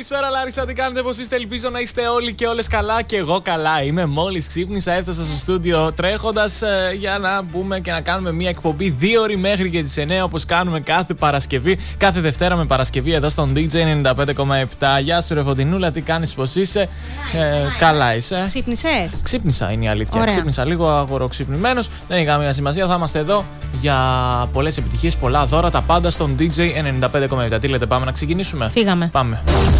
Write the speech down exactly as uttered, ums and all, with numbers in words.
Καλησπέρα, Λάρισα, τι κάνετε, πώς είστε? Ελπίζω να είστε όλοι και όλες καλά. Και εγώ καλά είμαι. Μόλις ξύπνησα, έφτασα στο στούντιο τρέχοντας ε, για να μπούμε και να κάνουμε μια εκπομπή δύο ώρες μέχρι και τις εννιά, όπως κάνουμε κάθε Παρασκευή. Κάθε Δευτέρα με Παρασκευή εδώ στον ντι τζέι ενενήντα πέντε κόμμα επτά. Γεια σου, ρε Φωτεινούλα, τι κάνεις, πώς είσαι? Ε, καλά είσαι? Ξύπνησες? Ξύπνησα, είναι η αλήθεια. Ωραία. Ξύπνησα λίγο αγοροξυπνημένος. Δεν έχει καμία σημασία. Θα είμαστε εδώ για πολλές επιτυχίες, πολλά δώρα, τα πάντα στον ντι τζέι ενενήντα πέντε κόμμα επτά. Τι λέτε, πάμε να ξεκινήσουμε? Φύγαμε. Πάμε.